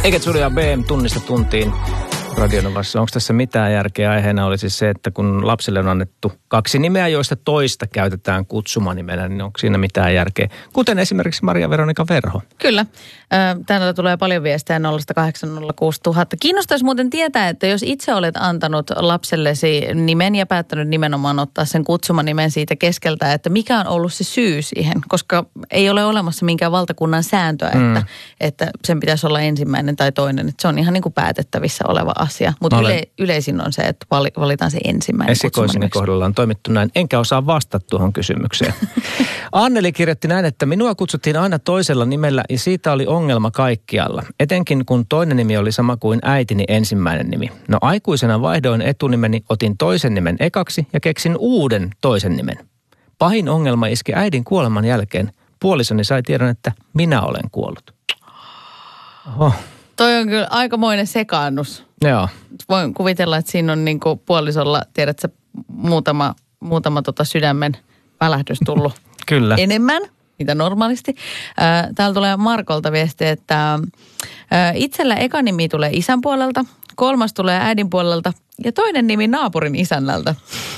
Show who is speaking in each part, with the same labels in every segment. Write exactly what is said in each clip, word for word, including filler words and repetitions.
Speaker 1: Eikä Julia B M tunnista tuntiin Radionovassa. Onko tässä mitään järkeä? Aiheena oli siis se, että kun lapselle on annettu kaksi nimeä, joista toista käytetään kutsumanimenä, niin onko siinä mitään järkeä? Kuten esimerkiksi Maria Veronika Verho.
Speaker 2: Kyllä. Täällä tulee paljon viestejä nolla kahdeksan nolla kuusi nolla nolla nolla. Kiinnostaisi muuten tietää, että jos itse olet antanut lapsellesi nimen ja päättänyt nimenomaan ottaa sen kutsumanimen siitä keskeltä, että mikä on ollut se syy siihen, koska ei ole olemassa minkään valtakunnan sääntöä, että, mm. että sen pitäisi olla ensimmäinen tai toinen. Että se on ihan niin kuin päätettävissä oleva asia. Mutta yle, yleisin on se, että valitaan se ensimmäinen
Speaker 1: Esikoiseni kohdalla on toimittu näin, enkä osaa vastata tuohon kysymykseen. Anneli kirjoitti näin, että minua kutsuttiin aina toisella nimellä ja siitä oli ongelma kaikkialla. Etenkin kun toinen nimi oli sama kuin äitini ensimmäinen nimi. No aikuisena vaihdoin etunimeni, otin toisen nimen ekaksi ja keksin uuden toisen nimen. Pahin ongelma iski äidin kuoleman jälkeen. Puolisoni sai tiedon, että minä olen kuollut. Oho.
Speaker 2: Toi on kyllä aikamoinen sekaannus.
Speaker 1: Joo.
Speaker 2: Voin kuvitella, että siinä on niin kuin puolisolla, tiedätkö, muutama, muutama tota sydämen välähdys tullut
Speaker 1: kyllä.
Speaker 2: enemmän, mitä normaalisti. Täällä tulee Markolta viesti, että itsellä eka nimi tulee isän puolelta, kolmas tulee äidin puolelta ja toinen nimi naapurin isännältä.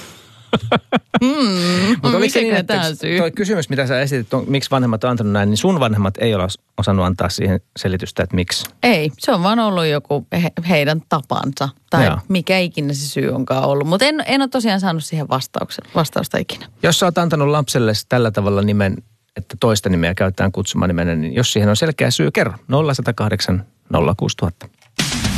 Speaker 2: Mm,
Speaker 1: Mutta oliko se niin, että tuo kysymys, mitä sä esitit, on, miksi vanhemmat on antanut näin, niin sun vanhemmat ei ole osannut antaa siihen selitystä, että miksi?
Speaker 2: Ei, se on vaan ollut joku he, heidän tapansa tai Jaa. mikä ikinä se syy onkaan ollut. Mutta en, en ole tosiaan saanut siihen vastausta ikinä. Jos
Speaker 1: sä oot antanut lapselle tällä tavalla nimen, että toista nimeä käytetään kutsumanimenä, niin jos siihen on selkeä syy, kerro nolla yksi nolla kahdeksan nolla kuusi nolla nolla nolla.